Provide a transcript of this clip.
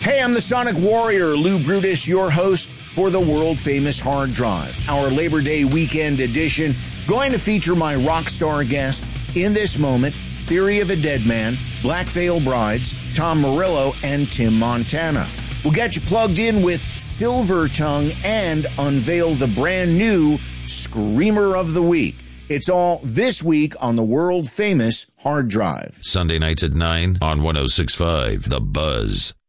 Hey, I'm the Sonic Warrior, Lou Brutus, your host for the world-famous Hard Drive. Our Labor Day weekend edition going to feature my rock star guest in this moment, Theory of a Dead Man, Black Veil Brides, Tom Morello, and Tim Montana. We'll get you plugged in with Silver Tongue and unveil the brand new Screamer of the Week. It's all this week on the world-famous Hard Drive. Sunday nights at 9 on 106.5 The Buzz.